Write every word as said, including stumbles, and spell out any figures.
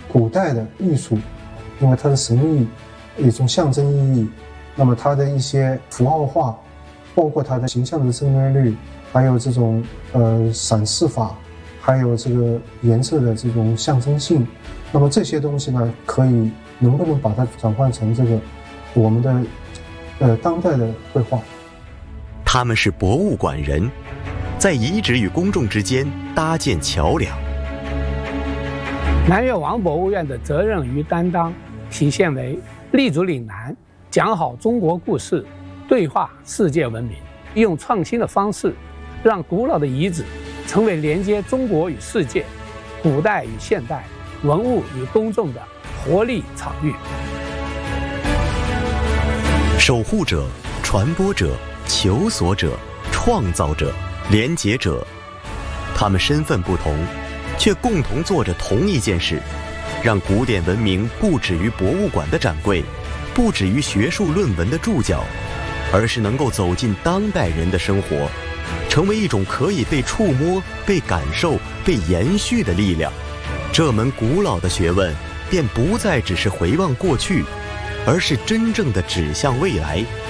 古代的艺术，因为它的神秘一种象征意义，那么它的一些符号化，包括它的形象的分辨率，还有这种呃闪示法，还有这个颜色的这种象征性，那么这些东西呢，可以能不能把它转换成这个我们的呃当代的绘画？ 他们是博物馆人，在遗址与公众之间搭建桥梁。 南越王博物院的责任与担当体现为立足岭南，讲好中国故事，对话世界文明，用创新的方式，让古老的遗址成为连接中国与世界、古代与现代、文物与公众的活力场域。 守护者、传播者、求索者、创造者、连结者，他们身份不同，却共同做着同一件事，让古典文明不止于博物馆的展柜，不止于学术论文的注脚，而是能够走进当代人的生活，成为一种可以被触摸、被感受、被延续的力量。这门古老的学问便不再只是回望过去，而是真正的指向未来，